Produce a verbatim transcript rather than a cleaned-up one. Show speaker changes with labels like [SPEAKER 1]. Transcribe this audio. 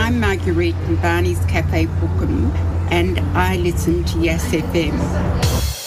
[SPEAKER 1] I'm Marguerite from Barney's Cafe Bookham, and I listen to Yes F M.